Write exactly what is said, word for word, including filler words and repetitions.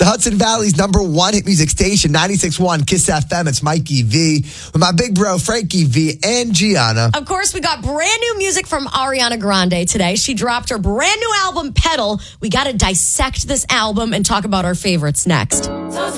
Hudson Valley's number one hit music station, ninety-six point one Kiss F M. It's Mikey V with my big bro, Frankie V and Gianna. Of course, we got brand new music from Ariana Grande today. She dropped her brand new album, Pedal. We got to dissect this album and talk about our favorites next.